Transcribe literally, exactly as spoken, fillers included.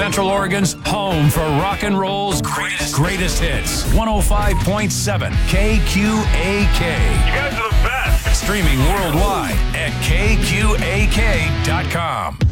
Central Oregon's home for rock and roll's greatest, greatest hits. one oh five point seven K Q A K. You guys are the best. Streaming worldwide at K Q A K dot com.